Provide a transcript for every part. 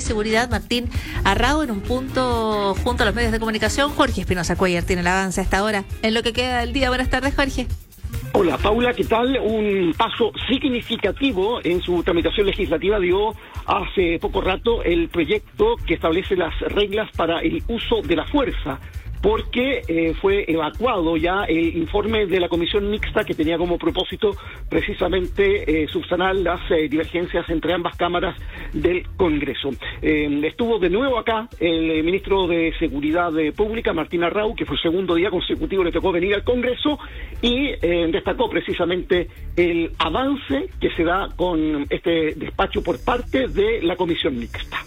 Seguridad, Martín Arrau, en un punto junto a los medios de comunicación. Jorge Espinosa Cuellar tiene el avance hasta ahora en lo que queda del día. Buenas tardes, Jorge. Hola, Paula, ¿qué tal? Un paso significativo en su tramitación legislativa dio hace poco rato el proyecto que establece las reglas para el uso de la fuerza, porque fue evacuado ya el informe de la comisión mixta que tenía como propósito precisamente subsanar las divergencias entre ambas cámaras del Congreso. Estuvo de nuevo acá el ministro de Seguridad Pública, Martín Arrau, que fue el segundo día consecutivo le tocó venir al Congreso, y destacó precisamente el avance que se da con este despacho por parte de la comisión mixta.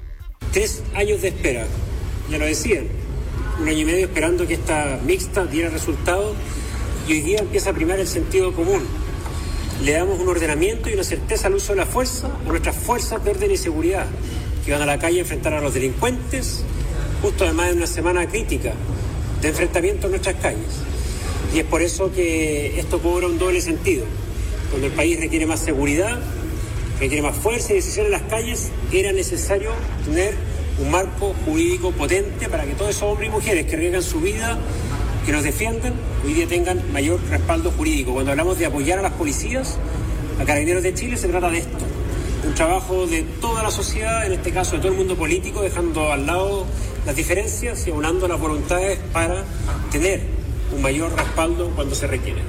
3 años de espera, ya lo decían. 1 año y medio esperando que esta mixta diera resultados, y hoy día empieza a primar el sentido común. Le damos un ordenamiento y una certeza al uso de la fuerza a nuestras fuerzas de orden y seguridad, que van a la calle a enfrentar a los delincuentes, justo además de una semana crítica de enfrentamiento en nuestras calles. Y es por eso que esto cobra un doble sentido. Cuando el país requiere más seguridad, requiere más fuerza y decisión en las calles, era necesario tener un marco jurídico potente para que todos esos hombres y mujeres que arriesgan su vida, que nos defienden, hoy día tengan mayor respaldo jurídico. Cuando hablamos de apoyar a las policías, a Carabineros de Chile, se trata de esto. Un trabajo de toda la sociedad, en este caso de todo el mundo político, dejando al lado las diferencias y aunando las voluntades para tener un mayor respaldo cuando se requiere.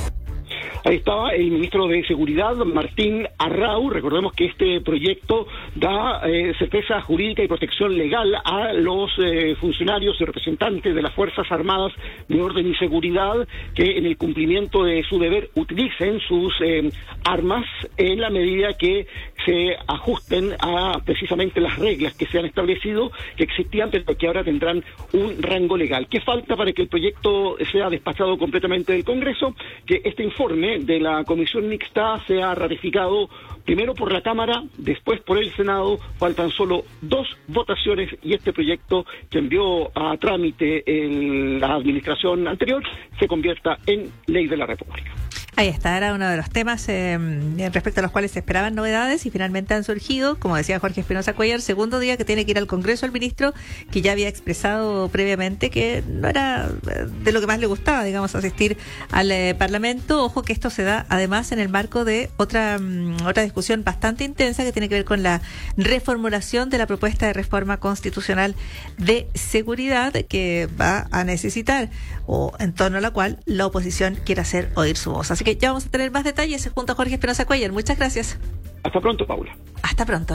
Ahí estaba el ministro de Seguridad, Martín Arrau. Recordemos que este proyecto da certeza jurídica y protección legal a los funcionarios y representantes de las Fuerzas Armadas de Orden y Seguridad, que en el cumplimiento de su deber utilicen sus armas en la medida que se ajusten a precisamente las reglas que se han establecido, que existían, pero que ahora tendrán un rango legal. ¿Qué falta para que el proyecto sea despachado completamente del Congreso? Que este informe de la comisión mixta sea ratificado primero por la Cámara, después por el Senado. Faltan solo 2 votaciones y este proyecto, que envió a trámite en la administración anterior, se convierta en ley de la República. Ahí está, era uno de los temas respecto a los cuales se esperaban novedades y finalmente han surgido, como decía Jorge Espinosa Cuellar, segundo día que tiene que ir al Congreso el ministro, que ya había expresado previamente que no era de lo que más le gustaba, digamos, asistir al Parlamento. Ojo que esto se da además en el marco de otra discusión bastante intensa que tiene que ver con la reformulación de la propuesta de reforma constitucional de seguridad que va a necesitar, o en torno a la cual la oposición quiere hacer oír su voz. Así que ya vamos a tener más detalles junto a Jorge Espinosa Cuellar. Muchas gracias. Hasta pronto, Paula. Hasta pronto.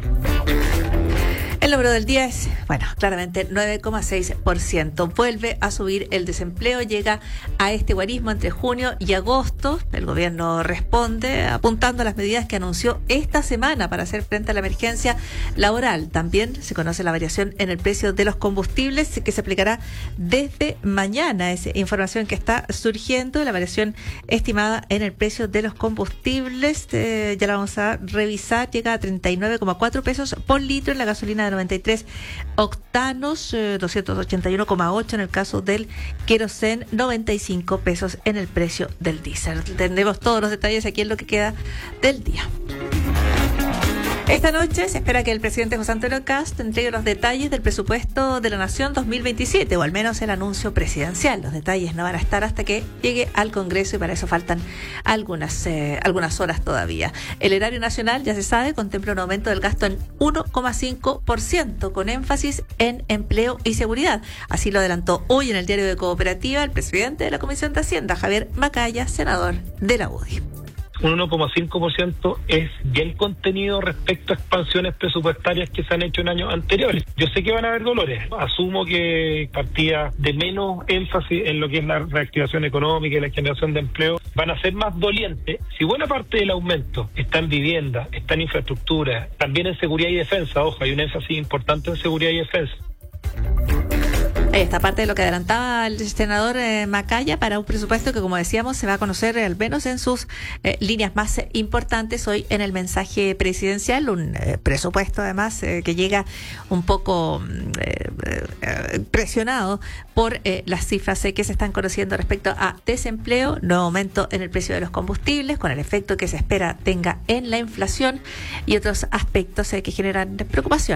El número del día es, claramente 9,6%. Vuelve a subir el desempleo, llega a este guarismo entre junio y agosto. El gobierno responde apuntando a las medidas que anunció esta semana para hacer frente a la emergencia laboral. También se conoce la variación en el precio de los combustibles que se aplicará desde mañana. Es información que está surgiendo, la variación estimada en el precio de los combustibles. Ya la vamos a revisar, llega a 39,4 pesos por litro en la gasolina de 93 octanos, 281,8 en el caso del querosén, 95 pesos en el precio del diésel. Tendremos todos los detalles aquí en lo que queda del día. Esta noche se espera que el presidente José Antonio Kast entregue los detalles del presupuesto de la Nación 2027, o al menos el anuncio presidencial. Los detalles no van a estar hasta que llegue al Congreso y para eso faltan algunas horas todavía. El erario nacional, ya se sabe, contempla un aumento del gasto en 1,5%, con énfasis en empleo y seguridad. Así lo adelantó hoy en el Diario de Cooperativa el presidente de la Comisión de Hacienda, Javier Macaya, senador de la UDI. Un 1,5% es bien contenido respecto a expansiones presupuestarias que se han hecho en años anteriores. Yo sé que van a haber dolores. Asumo que partidas de menos énfasis en lo que es la reactivación económica y la generación de empleo van a ser más dolientes. Si buena parte del aumento está en vivienda, está en infraestructura, también en seguridad y defensa, ojo, hay un énfasis importante en seguridad y defensa. Esta parte de lo que adelantaba el senador Macaya para un presupuesto que, como decíamos, se va a conocer al menos en sus líneas más importantes hoy en el mensaje presidencial. Un presupuesto, además, que llega un poco presionado por las cifras que se están conociendo respecto a desempleo, nuevo aumento en el precio de los combustibles, con el efecto que se espera tenga en la inflación y otros aspectos que generan preocupación.